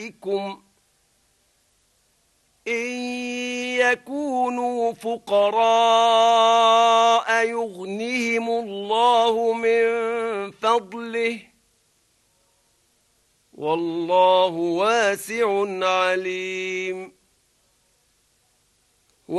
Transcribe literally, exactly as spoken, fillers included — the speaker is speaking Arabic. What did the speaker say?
عليكم إن يكونوا فقراء يغنهم الله من فضله والله واسع عليم